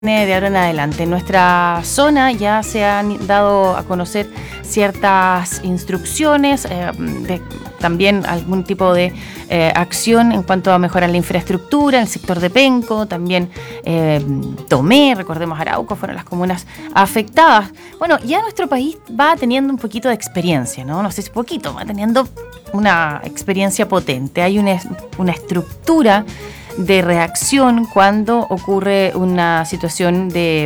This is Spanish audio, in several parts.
de ahora en adelante. En nuestra zona ya se han dado a conocer ciertas instrucciones, también algún tipo de acción en cuanto a mejorar la infraestructura, en el sector de Penco, también Tomé, recordemos Arauco, fueron las comunas afectadas. Bueno, ya nuestro país va teniendo un poquito de experiencia, no sé si poquito, va teniendo una experiencia potente. Hay una estructura de reacción cuando ocurre una situación de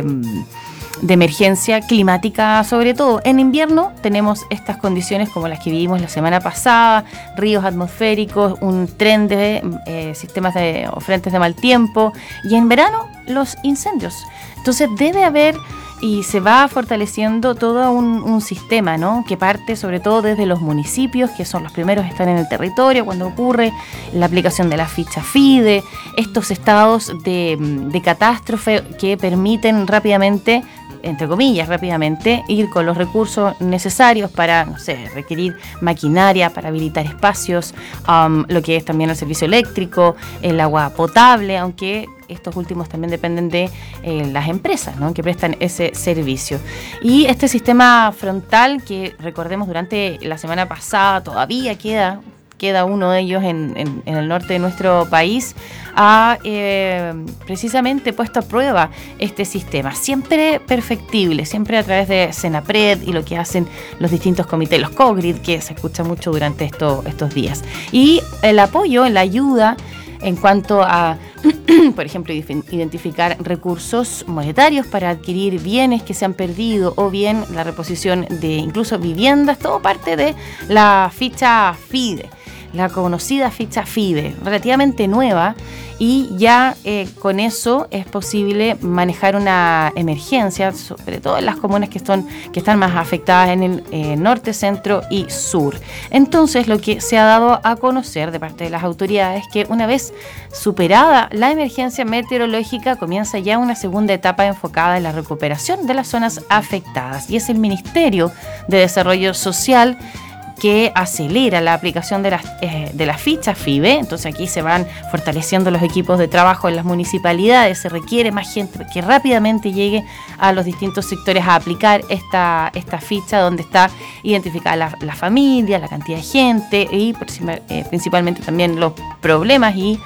emergencia climática, sobre todo. En invierno tenemos estas condiciones como las que vivimos la semana pasada, ríos atmosféricos, un tren de sistemas o frentes de mal tiempo, y en verano los incendios. Entonces debe haber y se va fortaleciendo todo un sistema, ¿no?, que parte sobre todo desde los municipios, que son los primeros que están en el territorio cuando ocurre la aplicación de la ficha FIDE, estos estados de catástrofe que permiten rápidamente, entre comillas, rápidamente, ir con los recursos necesarios para, requerir maquinaria, para habilitar espacios, lo que es también el servicio eléctrico, el agua potable, aunque estos últimos también dependen de las empresas, ¿no?, que prestan ese servicio. Y este sistema frontal, que recordemos durante la semana pasada todavía queda uno de ellos en el norte de nuestro país, ha precisamente puesto a prueba este sistema, siempre perfectible, siempre a través de Senapred y lo que hacen los distintos comités, los COGRID, que se escucha mucho durante estos días. Y el apoyo, la ayuda en cuanto a, por ejemplo, identificar recursos monetarios para adquirir bienes que se han perdido, o bien la reposición de incluso viviendas, todo parte de la ficha FIDE, la conocida ficha FIDE, relativamente nueva, y ya con eso es posible manejar una emergencia, sobre todo en las comunas que están más afectadas en el norte, centro y sur. Entonces, lo que se ha dado a conocer de parte de las autoridades es que una vez superada la emergencia meteorológica, comienza ya una segunda etapa enfocada en la recuperación de las zonas afectadas, y es el Ministerio de Desarrollo Social que acelera la aplicación de las fichas FIDE. Entonces aquí se van fortaleciendo los equipos de trabajo en las municipalidades, se requiere más gente que rápidamente llegue a los distintos sectores a aplicar esta ficha, donde está identificada la familia, la cantidad de gente y principalmente también los problemas y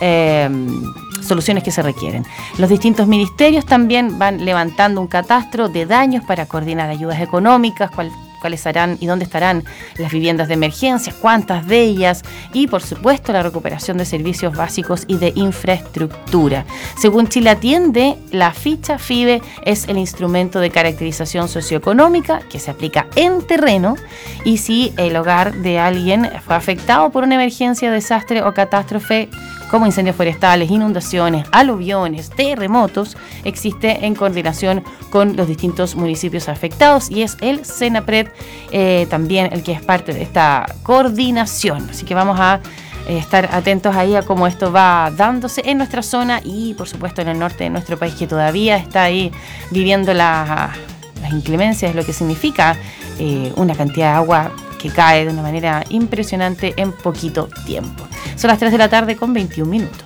soluciones que se requieren. Los distintos ministerios también van levantando un catastro de daños para coordinar ayudas económicas, cuáles harán y dónde estarán las viviendas de emergencia, cuántas de ellas, y por supuesto la recuperación de servicios básicos y de infraestructura. Según Chile Atiende, la ficha FIDE es el instrumento de caracterización socioeconómica que se aplica en terreno, y si el hogar de alguien fue afectado por una emergencia, desastre o catástrofe como incendios forestales, inundaciones, aluviones, terremotos, existe en coordinación con los distintos municipios afectados, y es el Senapred también el que es parte de esta coordinación. Así que vamos a estar atentos ahí a cómo esto va dándose en nuestra zona y por supuesto en el norte de nuestro país, que todavía está ahí viviendo las inclemencias, lo que significa una cantidad de agua que cae de una manera impresionante en poquito tiempo. Son las 3 de la tarde con 21 minutos.